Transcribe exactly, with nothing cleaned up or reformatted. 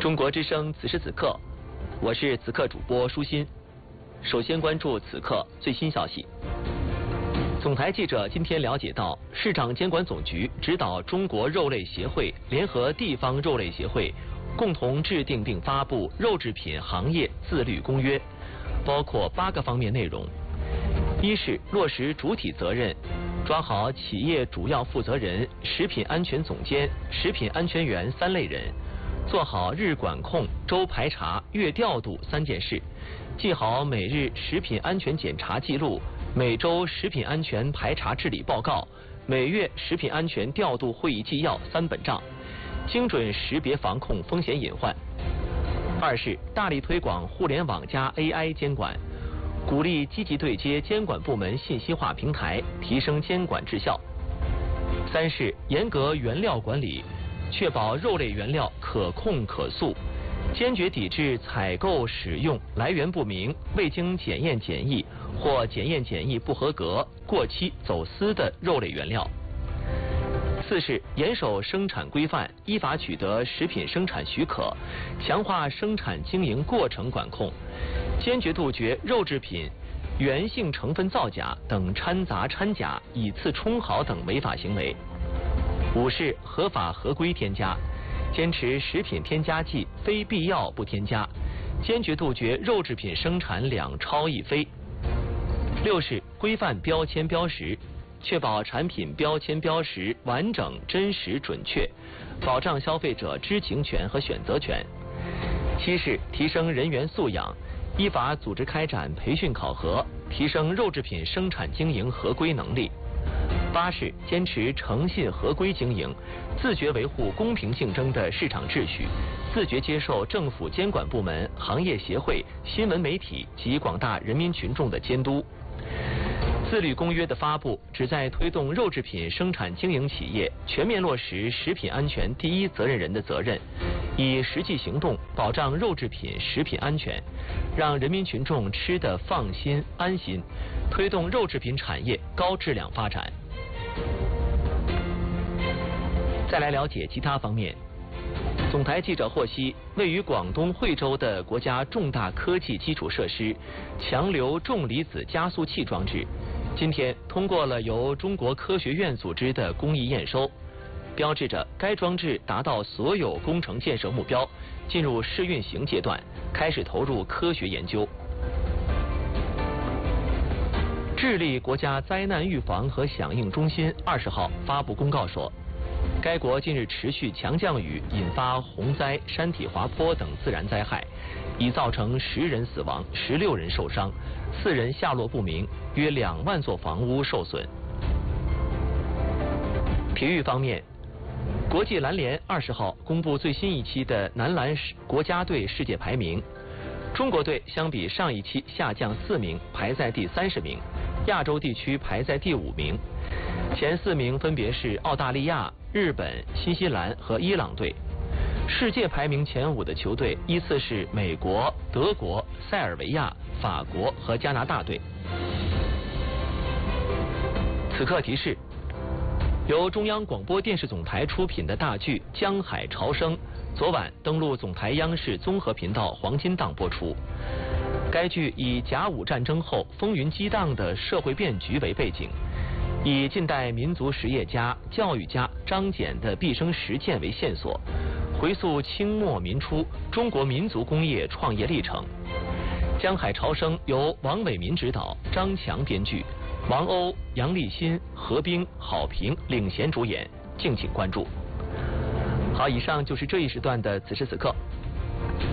中国之声此时此刻，我是此刻主播舒心。首先关注此刻最新消息。总台记者今天了解到，市场监管总局指导中国肉类协会联合地方肉类协会，共同制定并发布肉制品行业自律公约，包括八个方面内容。一是落实主体责任，抓好企业主要负责人、食品安全总监、食品安全员三类人，做好日管控、周排查、月调度三件事，记好每日食品安全检查记录，每周食品安全排查治理报告，每月食品安全调度会议纪要三本账，精准识别防控风险隐患。二是大力推广互联网加 A I 监管，鼓励积极对接监管部门信息化平台，提升监管质效。三是严格原料管理，确保肉类原料可控可溯，坚决抵制采购使用来源不明、未经检验检疫或检验检疫不合格、过期走私的肉类原料。四是严守生产规范，依法取得食品生产许可，强化生产经营过程管控，坚决杜绝肉制品原性成分造假等掺杂掺假、以次充好等违法行为。五是合法合规添加，坚持食品添加剂非必要不添加，坚决杜绝肉制品生产两超一非。六是规范标签标识，确保产品标签标识完整、真实、准确，保障消费者知情权和选择权。七是提升人员素养，依法组织开展培训考核，提升肉制品生产经营合规能力。八是坚持诚信合规经营，自觉维护公平竞争的市场秩序，自觉接受政府监管部门、行业协会、新闻媒体及广大人民群众的监督。自律公约的发布，旨在推动肉制品生产经营企业全面落实食品安全第一责任人的责任，以实际行动保障肉制品食品安全，让人民群众吃得放心安心，推动肉制品产业高质量发展。再来了解其他方面。总台记者获悉，位于广东惠州的国家重大科技基础设施强流重离子加速器装置，今天通过了由中国科学院组织的工艺验收，标志着该装置达到所有工程建设目标，进入试运行阶段，开始投入科学研究。智利国家灾难预防和响应中心二十号发布公告说，该国近日持续强降雨引发洪灾、山体滑坡等自然灾害，已造成十人死亡、十六人受伤，四人下落不明，约两万座房屋受损。体育方面，国际篮联二十号公布最新一期的男篮国家队世界排名，中国队相比上一期下降四名，排在第三十名，亚洲地区排在第五名，前四名分别是澳大利亚、日本、新西兰和伊朗队。世界排名前五的球队依次是美国、德国、塞尔维亚、法国和加拿大队。此刻提示，由中央广播电视总台出品的大剧《江海潮生》昨晚登陆总台央视综合频道黄金档播出。该剧以甲午战争后风云激荡的社会变局为背景，以近代民族实业家、教育家张謇的毕生实践为线索，回溯清末民初中国民族工业创业历程。《江海潮生》由王伟民执导，张强编剧，王鸥、杨立新、何冰、郝平领衔主演，敬请关注。好，以上就是这一时段的此时此刻，